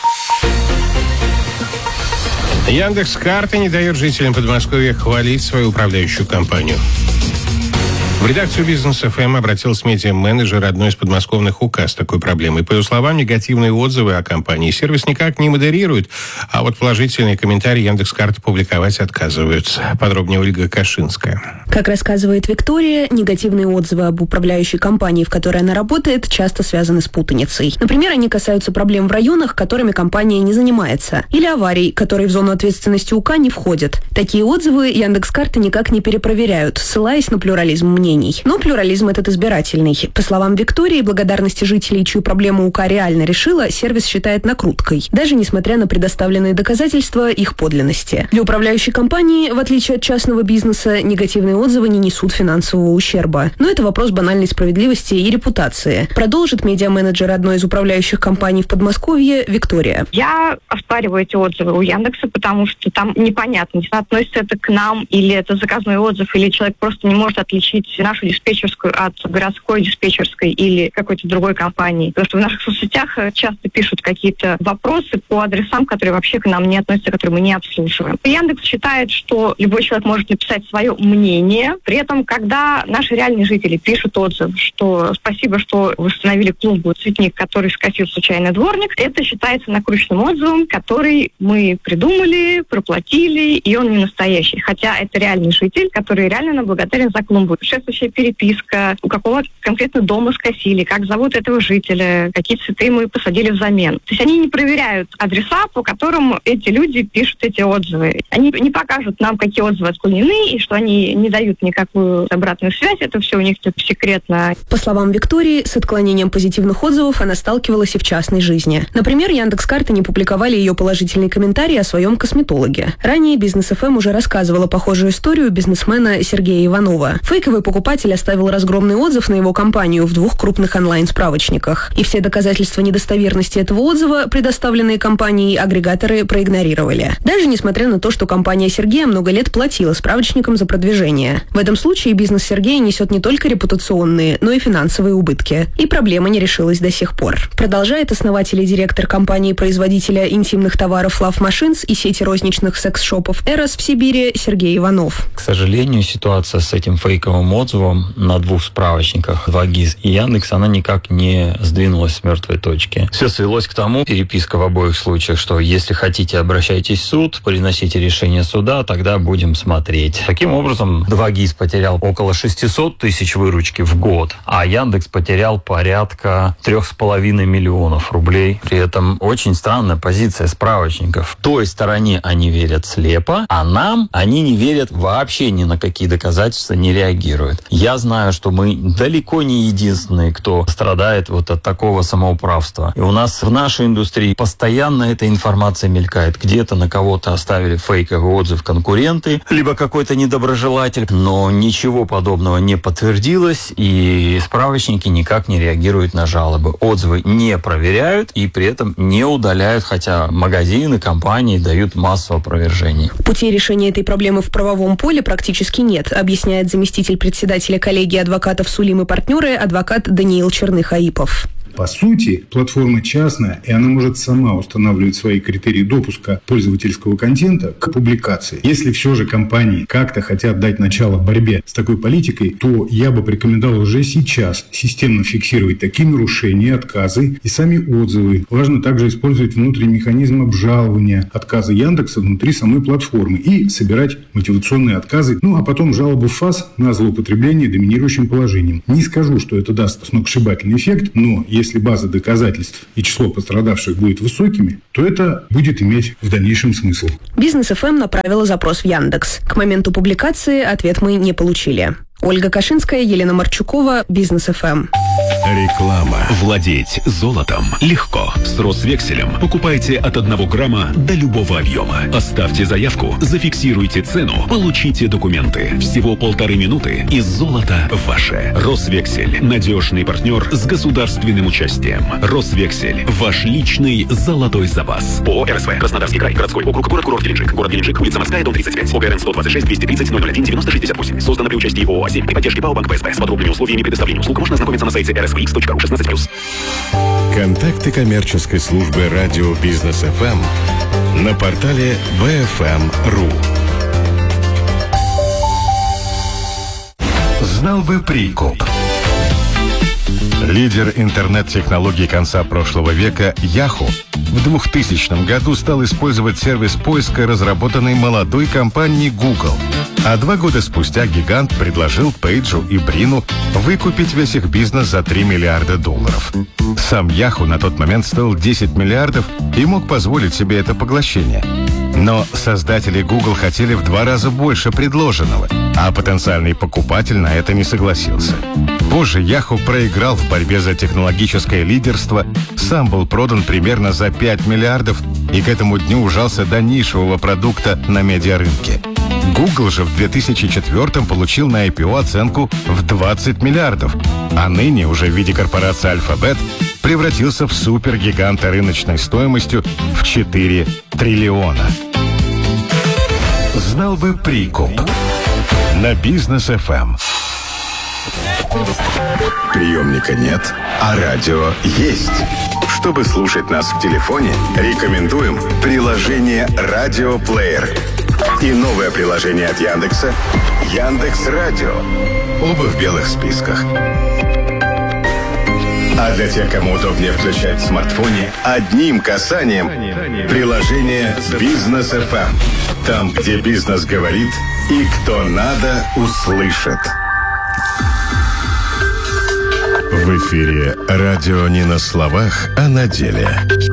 Яндекс.Карты не дает жителям Подмосковья хвалить свою управляющую компанию. В редакцию Бизнес эф эм обратился медиа-менеджер одной из подмосковных УК с такой проблемой. По его словам, негативные отзывы о компании сервис никак не модерирует, а вот положительные комментарии Яндекс.Карты публиковать отказываются. Подробнее Ольга Кашинская. Как рассказывает Виктория, негативные отзывы об управляющей компании, в которой она работает, часто связаны с путаницей. Например, они касаются проблем в районах, которыми компания не занимается, или аварий, которые в зону ответственности УК не входят. Такие отзывы Яндекс.Карты никак не перепроверяют, ссылаясь на плюрализм мнений. Но плюрализм этот избирательный. По словам Виктории, благодарности жителей, чью проблему УК реально решила, сервис считает накруткой, даже несмотря на предоставленные доказательства их подлинности. Для управляющей компании, в отличие от частного бизнеса, негативные отзывы не несут финансового ущерба. Но это вопрос банальной справедливости и репутации. Продолжит медиа-менеджер одной из управляющих компаний в Подмосковье Виктория. Я оспариваю эти отзывы у Яндекса, потому что там непонятно, относится это к нам, или это заказной отзыв, или человек просто не может отличить нашу диспетчерскую от городской диспетчерской или какой-то другой компании. Потому что в наших соцсетях часто пишут какие-то вопросы по адресам, которые вообще к нам не относятся, которые мы не обслуживаем. Яндекс считает, что любой человек может написать свое мнение. При этом, когда наши реальные жители пишут отзыв, что спасибо, что восстановили клумбу цветник, который скосил случайный дворник, это считается накрученным отзывом, который мы придумали, проплатили, и он не настоящий. Хотя это реальный житель, который реально нам благодарен за клумбу. Предшествующая переписка, у какого конкретно дома скосили, как зовут этого жителя, какие цветы мы посадили взамен. То есть они не проверяют адреса, по которым эти люди пишут эти отзывы. Они не покажут нам, какие отзывы отклонены, и что они не дают никакую обратную связь. Это все у них тут секретно. По словам Виктории, с отклонением позитивных отзывов она сталкивалась и в частной жизни. Например, Яндекс.Карты не публиковали ее положительный комментарий о своем косметологе. Ранее Бизнес эф эм уже рассказывала похожую историю бизнесмена Сергея Иванова. Фейковый покупатель оставил разгромный отзыв на его компанию в двух крупных онлайн-справочниках. И все доказательства недостоверности этого отзыва, предоставленные компанией, агрегаторы проигнорировали. Даже несмотря на то, что компания Сергея много лет платила справочникам за продвижение. В этом случае бизнес Сергея несет не только репутационные, но и финансовые убытки. И проблема не решилась до сих пор. Продолжает основатель и директор компании-производителя интимных товаров Love Machines и сети розничных секс-шопов Эрос в Сибири Сергей Иванов. К сожалению, ситуация с этим фейковым отзывом на двух справочниках два гис и Яндекс, она никак не сдвинулась с мертвой точки. Все свелось к тому, переписка в обоих случаях, что если хотите, обращайтесь в суд, приносите решение суда, тогда будем смотреть. Таким образом, два гис потерял около шестьсот тысяч выручки в год, а Яндекс потерял порядка трех с половиной миллионов рублей. При этом очень странная позиция справочников. Той стороне они верят слепо, а нам они не верят вообще ни на какие доказательства, не реагируют. Я знаю, что мы далеко не единственные, кто страдает вот от такого самоуправства. И у нас в нашей индустрии постоянно эта информация мелькает. Где-то на кого-то оставили фейковый отзыв конкуренты, либо какой-то недоброжелатель, пользователь, но ничего подобного не подтвердилось, и справочники никак не реагируют на жалобы. Отзывы не проверяют и при этом не удаляют, хотя магазины, компании дают массу опровержений. Путей решения этой проблемы в правовом поле практически нет, объясняет заместитель председателя коллегии адвокатов «Сулим и партнеры» адвокат Даниил Черных-Аипов. По сути, платформа частная, и она может сама устанавливать свои критерии допуска пользовательского контента к публикации. Если все же компании как-то хотят дать начало борьбе с такой политикой, то я бы порекомендовал уже сейчас системно фиксировать такие нарушения, отказы и сами отзывы. Важно также использовать внутренний механизм обжалования отказа Яндекса внутри самой платформы и собирать мотивационные отказы, ну а потом жалобы в ФАС на злоупотребление доминирующим положением. Не скажу, что это даст сногсшибательный эффект, но если база доказательств и число пострадавших будет высокими, то это будет иметь в дальнейшем смысл. Бизнес эф эм направила запрос в Яндекс. К моменту публикации ответ мы не получили. Ольга Кашинская, Елена Марчукова, Бизнес эф эм. Реклама. Владеть золотом легко. С Росвекселем покупайте от одного грамма до любого объема. Оставьте заявку, зафиксируйте цену, получите документы. Всего полторы минуты, и золото ваше. Росвексель. Надежный партнер с государственным участием. Росвексель. Ваш личный золотой запас. ООО эр эс вэ. Краснодарский край. Городской округ. Город-курорт Геленджик. Город Геленджик. Улица Морская, дом тридцать пять. о гэ эр эн сто двадцать шесть двести тридцать ноль ноль один девяносто шестьдесят восемь. Создано при участии ООО «Азим» при поддержке ПАО «Банк пэ эс бэ». С подробными условиями предоставления услуг можно ознакомиться на сайте эр эс вэ икс точка ру шестнадцать плюс. Контакты коммерческой службы радио Бизнес эф эм на портале бэ эф эм точка ру. Знал бы прикуп. Лидер интернет-технологий конца прошлого века Yahoo в двухтысячном году стал использовать сервис поиска, разработанный молодой компанией Google. А два года спустя гигант предложил Пейджу и Брину выкупить весь их бизнес за три миллиарда долларов. Сам Yahoo на тот момент стоил десять миллиардов и мог позволить себе это поглощение. Но создатели Google хотели в два раза больше предложенного, а потенциальный покупатель на это не согласился. Позже Yahoo проиграл в борьбе за технологическое лидерство, сам был продан примерно за пять миллиардов и к этому дню ужался до нишевого продукта на медиарынке. Google же в две тысячи четвёртом получил на ай пи о оценку в двадцать миллиардов, а ныне уже в виде корпорации Alphabet превратился в супергиганта рыночной стоимостью в четыре триллиона. Знал бы прикуп. На Бизнес эф эм. Приемника нет, а радио есть. Чтобы слушать нас в телефоне, рекомендуем приложение «Радиоплеер» и новое приложение от Яндекса «Яндекс.Радио». Оба в белых списках. А для тех, кому удобнее включать в смартфоне, одним касанием приложение «Бизнес эф эм». Там, где бизнес говорит и кто надо, услышит. В эфире радио не на словах, а на деле.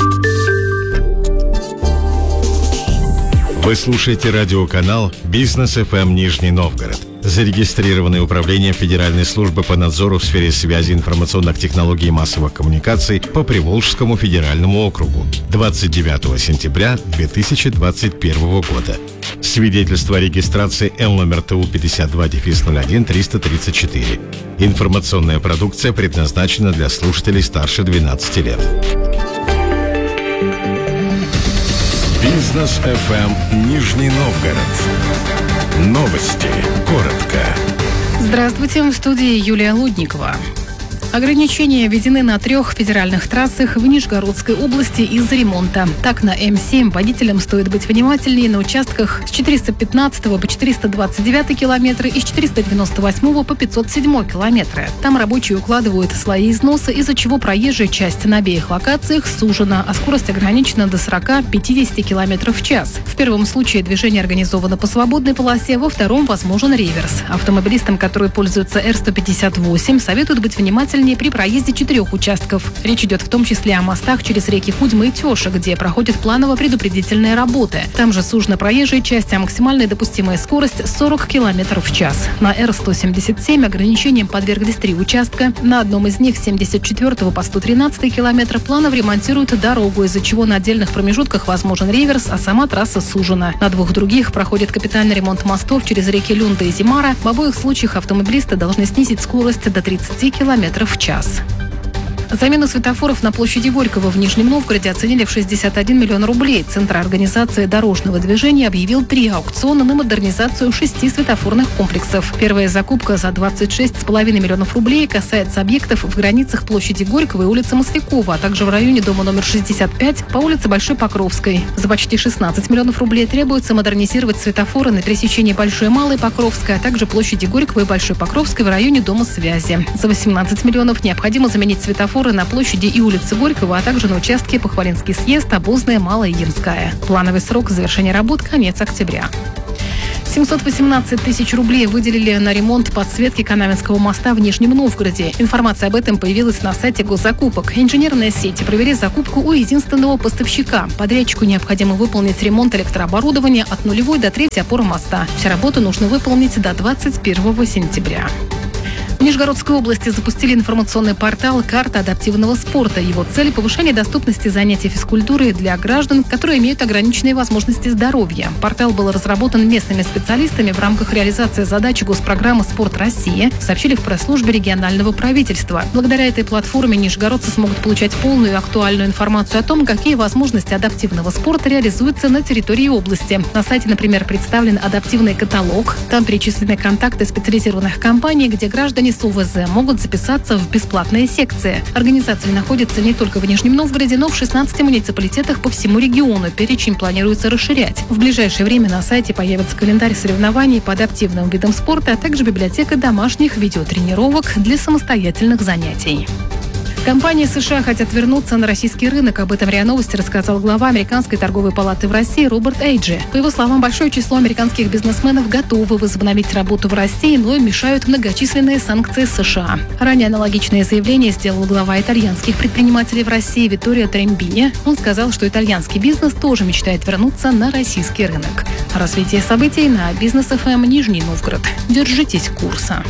Вы слушаете радиоканал «Бизнес эф эм Нижний Новгород», зарегистрированное управлением Федеральной службы по надзору в сфере связи, информационных технологий и массовых коммуникаций по Приволжскому федеральному округу двадцать девятого сентября две тысячи двадцать первого года. Свидетельство о регистрации Л номер Т У пятьдесят два ноль один триста тридцать четыре. Информационная продукция предназначена для слушателей старше двенадцати лет. Бизнес эф эм Нижний Новгород. Новости. Коротко. Здравствуйте, в студии Юлия Лудникова. Ограничения введены на трех федеральных трассах в Нижегородской области из-за ремонта. Так, на М семь водителям стоит быть внимательнее на участках с четыреста пятнадцатого по четыреста двадцать девятый километры и с четыреста девяносто восьмого по пятьсот седьмой километры. Там рабочие укладывают слои износа, из-за чего проезжая часть на обеих локациях сужена, а скорость ограничена до сорока-пятидесяти километров в час. В первом случае движение организовано по свободной полосе, во втором возможен реверс. Автомобилистам, которые пользуются Р сто пятьдесят восемь, советуют быть внимательными внимательнее при проезде четырех участков. Речь идет в том числе о мостах через реки Кудьма и Теша, где проходят планово-предупредительные работы. Там же сужена проезжая часть, а максимальная допустимая скорость сорок километров в час. На Эр сто семьдесят семь ограничением подверглись три участка. На одном из них, семьдесят четвёртого по сто тринадцатый километр, планово ремонтируют дорогу, из-за чего на отдельных промежутках возможен реверс, а сама трасса сужена. На двух других проходит капитальный ремонт мостов через реки Люнда и Зимара. В обоих случаях автомобилисты должны снизить скорость до тридцати километров в час. Замену светофоров на площади Горького в Нижнем Новгороде оценили в шестьдесят один миллион рублей. Центр организации дорожного движения объявил три аукциона на модернизацию шести светофорных комплексов. Первая закупка за двадцать шесть с половиной миллионов рублей касается объектов в границах площади Горького и улицы Маслякова, а также в районе дома номер шестьдесят пять по улице Большой Покровской. За почти шестнадцать миллионов рублей требуется модернизировать светофоры на пересечении Большой и Малой Покровской, а также площади Горького и Большой Покровской в районе дома связи. За восемнадцать миллионов необходимо заменить светофоры на площади и улице Горького, а также на участке Похвалинский съезд, Обозная, Малая и Ямская. Плановый срок завершения работ – конец октября. семьсот восемнадцать тысяч рублей выделили на ремонт подсветки Канавинского моста в Нижнем Новгороде. Информация об этом появилась на сайте госзакупок. Инженерные сети провели закупку у единственного поставщика. Подрядчику необходимо выполнить ремонт электрооборудования от нулевой до третьей опоры моста. Все работы нужно выполнить до двадцать первого сентября. В Нижегородской области запустили информационный портал «Карта адаптивного спорта». Его цель – повышение доступности занятий физкультурой для граждан, которые имеют ограниченные возможности здоровья. Портал был разработан местными специалистами в рамках реализации задачи госпрограммы «Спорт России», сообщили в пресс-службе регионального правительства. Благодаря этой платформе нижегородцы смогут получать полную и актуальную информацию о том, какие возможности адаптивного спорта реализуются на территории области. На сайте, например, представлен адаптивный каталог. Там перечислены контакты специализированных компаний, где граждане с УВЗ могут записаться в бесплатные секции. Организация находится не только в Нижнем Новгороде, но в шестнадцати муниципалитетах по всему региону. Перечень планируется расширять. В ближайшее время на сайте появится календарь соревнований по адаптивным видам спорта, а также библиотека домашних видеотренировок для самостоятельных занятий. Компании США хотят вернуться на российский рынок. Об этом РИА Новости рассказал глава Американской торговой палаты в России Роберт Эйджи. По его словам, большое число американских бизнесменов готовы возобновить работу в России, но им мешают многочисленные санкции США. Ранее аналогичное заявление сделал глава итальянских предпринимателей в России Витторио Трембини. Он сказал, что итальянский бизнес тоже мечтает вернуться на российский рынок. Развитие событий на Бизнес эф эм Нижний Новгород. Держитесь курса.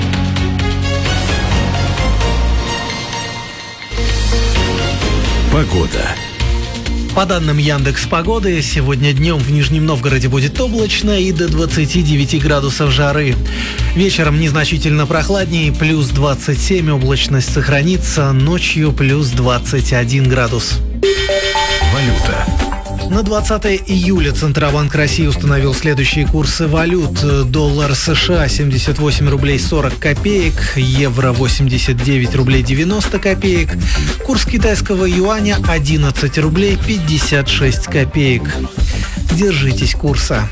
Погода. По данным Яндекс.Погоды, сегодня днем в Нижнем Новгороде будет облачно и до двадцати девяти градусов жары. Вечером незначительно прохладнее, плюс двадцать семь, облачность сохранится, ночью плюс двадцать один градус. Валюта. На двадцатое июля Центробанк России установил следующие курсы валют. Доллар США семьдесят восемь рублей сорок копеек, евро восемьдесят девять рублей девяносто копеек, курс китайского юаня одиннадцать рублей пятьдесят шесть копеек. Держитесь курса.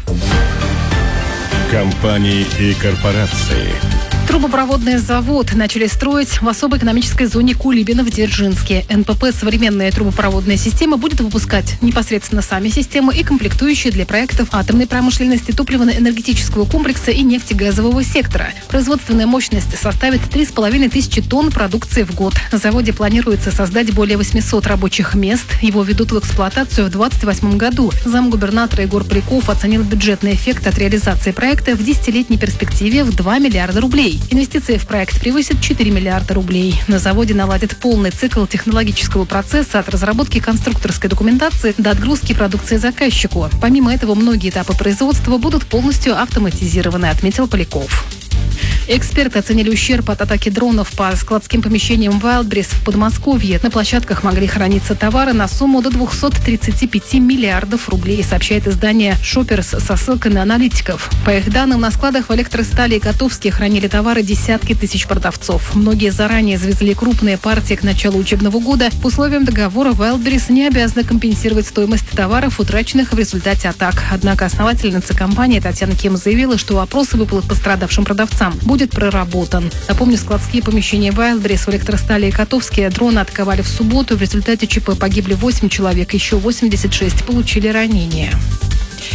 Компании и корпорации. Трубопроводный завод начали строить в особой экономической зоне Кулибино в Дзержинске. эн пэ пэ «Современная трубопроводная система» будет выпускать непосредственно сами системы и комплектующие для проектов атомной промышленности, топливно-энергетического комплекса и нефтегазового сектора. Производственная мощность составит три с половиной тысячи тонн продукции в год. На заводе планируется создать более восьмисот рабочих мест. Его ведут в эксплуатацию в двадцать двадцать восьмом году. Замгубернатора Егор Поляков оценил бюджетный эффект от реализации проекта в десятилетней перспективе в два миллиарда рублей. Инвестиции в проект превысят четыре миллиарда рублей. На заводе наладят полный цикл технологического процесса от разработки конструкторской документации до отгрузки продукции заказчику. Помимо этого, многие этапы производства будут полностью автоматизированы, отметил Поляков. Эксперты оценили ущерб от атаки дронов по складским помещениям Wildberries в Подмосковье. На площадках могли храниться товары на сумму до двухсот тридцати пяти миллиардов рублей, сообщает издание Shoppers со ссылкой на аналитиков. По их данным, на складах в Электростали и Котовске хранили товары десятки тысяч продавцов. Многие заранее завезли крупные партии к началу учебного года. По условиям договора Wildberries не обязаны компенсировать стоимость товаров, утраченных в результате атак. Однако основательница компании Татьяна Ким заявила, что вопрос о выплат пострадавшим продавцам будет проработан. Напомню, складские помещения Wildberries в Электростали и Котовске дроны атаковали в субботу. В результате ЧП погибли восемь человек, еще восемьдесят шесть получили ранения.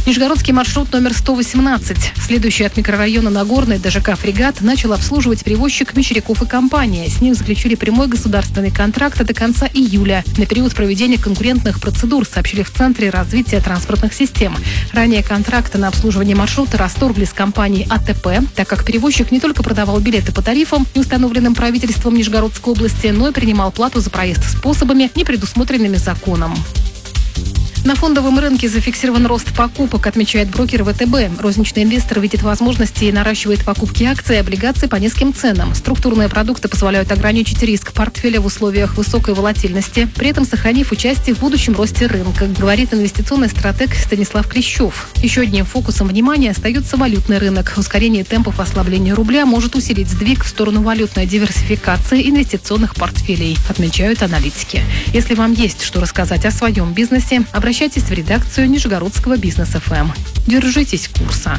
Нижегородский маршрут номер сто восемнадцать, следующий от микрорайона Нагорный до ЖК «Фрегат», начал обслуживать перевозчик Мещеряков и компания. С них заключили прямой государственный контракт до конца июля на период проведения конкурентных процедур, сообщили в Центре развития транспортных систем. Ранее контракты на обслуживание маршрута расторгли с компанией АТП, так как перевозчик не только продавал билеты по тарифам, установленным правительством Нижегородской области, но и принимал плату за проезд способами, не предусмотренными законом. На фондовом рынке зафиксирован рост покупок, отмечает брокер ВТБ. Розничный инвестор видит возможности и наращивает покупки акций и облигаций по низким ценам. Структурные продукты позволяют ограничить риск портфеля в условиях высокой волатильности, при этом сохранив участие в будущем росте рынка, говорит инвестиционный стратег Станислав Клещев. Еще одним фокусом внимания остается валютный рынок. Ускорение темпов ослабления рубля может усилить сдвиг в сторону валютной диверсификации инвестиционных портфелей, отмечают аналитики. Если вам есть что рассказать о своем бизнесе, обращайтесь Обращайтесь в редакцию Нижегородского бизнес эф эм. Держитесь курса.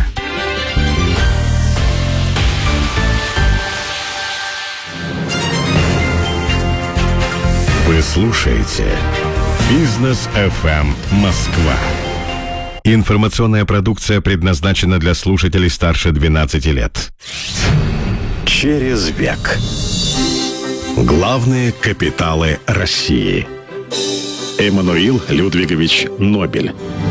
Вы слушаете Бизнес эф эм Москва. Информационная продукция предназначена для слушателей старше двенадцати лет. Через век. Главные капиталы России. Эммануил Людвигович Нобель.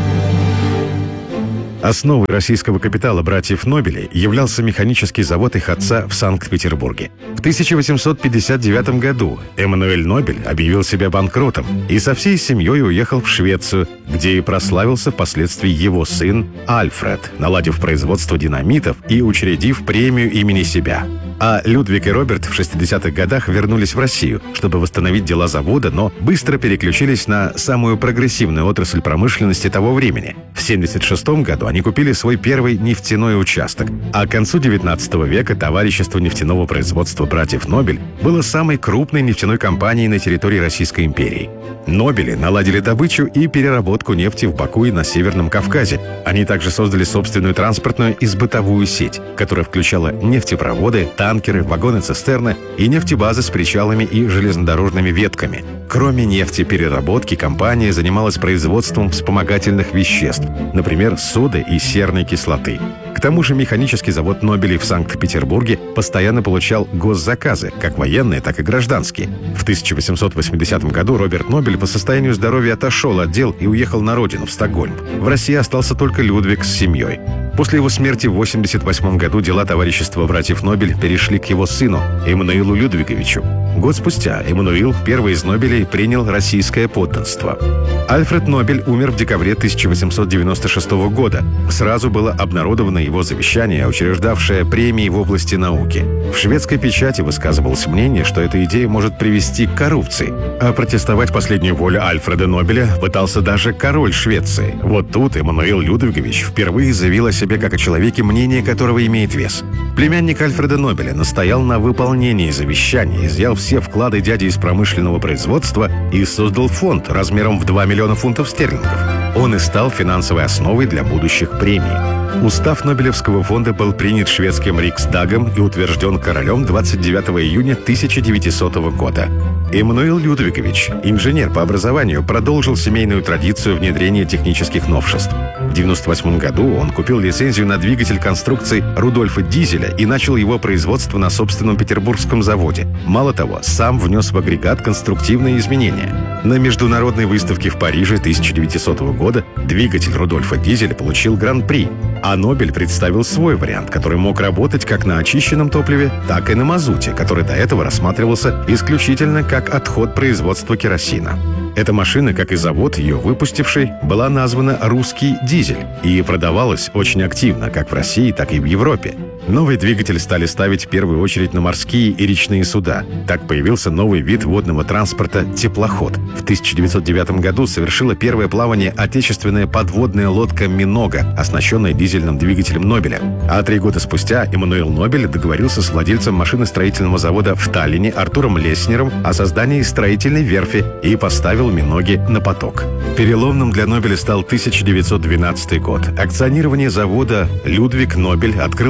Основой российского капитала братьев Нобелей являлся механический завод их отца в Санкт-Петербурге. В тысяча восемьсот пятьдесят девятом году Эммануэль Нобель объявил себя банкротом и со всей семьей уехал в Швецию, где и прославился впоследствии его сын Альфред, наладив производство динамитов и учредив премию имени себя. А Людвиг и Роберт в шестидесятых годах вернулись в Россию, чтобы восстановить дела завода, но быстро переключились на самую прогрессивную отрасль промышленности того времени. В семьдесят шестом году они купили свой первый нефтяной участок, а к концу девятнадцатого века товарищество нефтяного производства братьев Нобель было самой крупной нефтяной компанией на территории Российской империи. Нобели наладили добычу и переработку нефти в Баку и на Северном Кавказе. Они также создали собственную транспортную и сбытовую сеть, которая включала нефтепроводы, танкеры, вагоны-цистерны и нефтебазы с причалами и железнодорожными ветками. Кроме нефтепереработки, компания занималась производством вспомогательных веществ, например, соды и серной кислоты. К тому же механический завод Нобелей в Санкт-Петербурге постоянно получал госзаказы, как военные, так и гражданские. В тысяча восемьсот восьмидесятом году Роберт Нобель по состоянию здоровья отошел от дел и уехал на родину, в Стокгольм. В России остался только Людвиг с семьей. После его смерти в восемьдесят восьмом году дела товарищества братьев Нобель перешли к его сыну, Эммануилу Людвиговичу. Год спустя Эммануил, первый из Нобелей, принял российское подданство. Альфред Нобель умер в декабре тысяча восемьсот девяносто шестого года. Сразу было обнародовано его завещание, учреждавшее премии в области науки. В шведской печати высказывалось мнение, что эта идея может привести к коррупции. А протестовать последнюю волю Альфреда Нобеля пытался даже король Швеции. Вот тут Эммануил Людвигович впервые заявил о себе как о человеке, мнение которого имеет вес. Племянник Альфреда Нобеля настоял на выполнении завещания, изъял все вклады дяди из промышленного производства и создал фонд размером в два миллиона фунтов стерлингов. Он и стал финансовой основой для будущих премий. Устав Нобелевского фонда был принят шведским Риксдагом и утвержден королем двадцать девятого июня тысяча девятисотого года. Эммануил Людвигович, инженер по образованию, продолжил семейную традицию внедрения технических новшеств. В девяносто восьмом году он купил лицензию на двигатель конструкции Рудольфа Дизеля и начал его производство на собственном петербургском заводе. Мало того, сам внес в агрегат конструктивные изменения. На международной выставке в Париже тысяча девятисотого года двигатель Рудольфа Дизеля получил гран-при, а Нобель представил свой вариант, который мог работать как на очищенном топливе, так и на мазуте, который до этого рассматривался исключительно как отход производства керосина. Эта машина, как и завод, ее выпустивший, была названа «Русский дизель» и продавалась очень активно как в России, так и в Европе. Новый двигатель стали ставить в первую очередь на морские и речные суда. Так появился новый вид водного транспорта – теплоход. В тысяча девятьсот девятом году совершила первое плавание отечественная подводная лодка «Минога», оснащенная дизельным двигателем Нобеля. А три года спустя Эммануил Нобель договорился с владельцем машиностроительного завода в Таллине Артуром Леснером о создании строительной верфи и поставил «Миноги» на поток. Переломным для Нобеля стал тысяча девятьсот двенадцатый год. Акционирование завода «Людвиг Нобель» открыло новую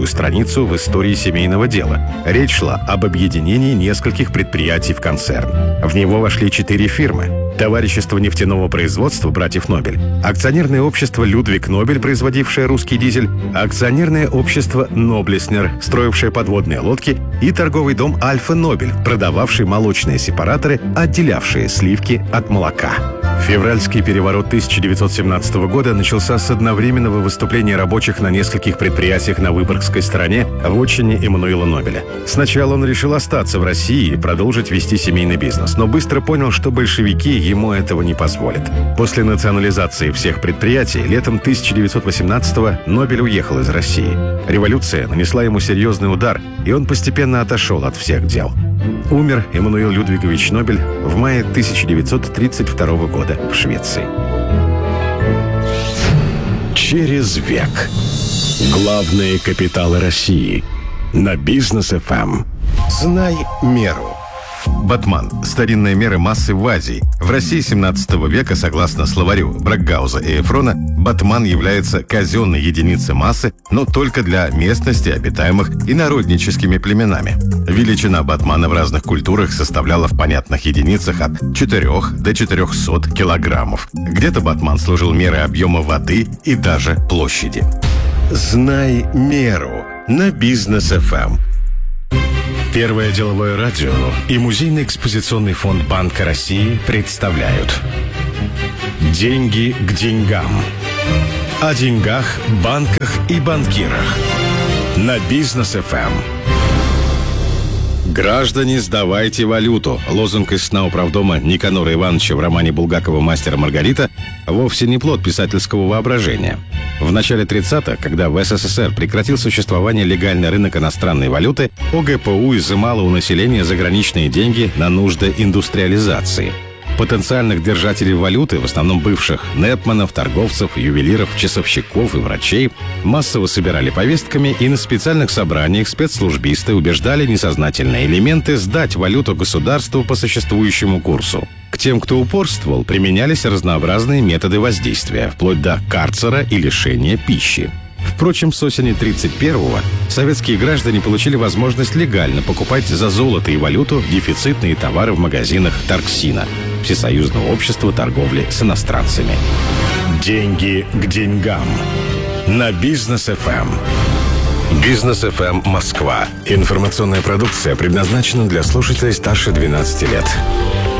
новую страницу в истории семейного дела. Речь шла об объединении нескольких предприятий в концерн. В него вошли четыре фирмы. Товарищество нефтяного производства братьев Нобель, акционерное общество «Людвиг Нобель», производившее русский дизель, акционерное общество «Ноблеснер», строившее подводные лодки, и торговый дом «Альфа Нобель», продававший молочные сепараторы, отделявшие сливки от молока. Февральский переворот тысяча девятьсот семнадцатого года начался с одновременного выступления рабочих на нескольких предприятиях на Выборгской стороне в отчине Эммануила Нобеля. Сначала он решил остаться в России и продолжить вести семейный бизнес, но быстро понял, что большевики ему этого не позволят. После национализации всех предприятий летом тысяча девятьсот восемнадцатого Нобель уехал из России. Революция нанесла ему серьезный удар, и он постепенно отошел от всех дел. Умер Эммануил Людвигович Нобель в мае тысяча девятьсот тридцать второго года в Швеции. Через век. Главные капиталы России. На Бизнес эф эм. Знай меру. Батман – старинная мера массы в Азии. В России семнадцатого века, согласно словарю Брагауза и Эфрона, батман является казенной единицей массы, но только для местностей, обитаемых инородническими племенами. Величина батмана в разных культурах составляла в понятных единицах от четырёх до четырёхсот килограммов. Где-то батман служил мерой объема воды и даже площади. Знай меру на Бизнес эф эм. Первое деловое радио и Музейный экспозиционный фонд Банка России представляют «Деньги к деньгам». О деньгах, банках и банкирах. На Бизнес эф эм. Граждане, сдавайте валюту. Лозунг из сна управдома Никанора Ивановича в романе Булгакова «Мастер и Маргарита» вовсе не плод писательского воображения. В начале тридцатых, когда в эс эс эс эр прекратил существование легальный рынок иностранной валюты, о гэ пэ у изымало у населения заграничные деньги на нужды индустриализации. Потенциальных держателей валюты, в основном бывших нэпманов, торговцев, ювелиров, часовщиков и врачей, массово собирали повестками, и на специальных собраниях спецслужбисты убеждали несознательные элементы сдать валюту государству по существующему курсу. К тем, кто упорствовал, применялись разнообразные методы воздействия, вплоть до карцера и лишения пищи. Впрочем, с осени тридцать первого советские граждане получили возможность легально покупать за золото и валюту дефицитные товары в магазинах Торксина, Всесоюзного общества торговли с иностранцами. Деньги к деньгам. На Бизнес эф эм. Бизнес эф эм Москва. Информационная продукция предназначена для слушателей старше двенадцати лет.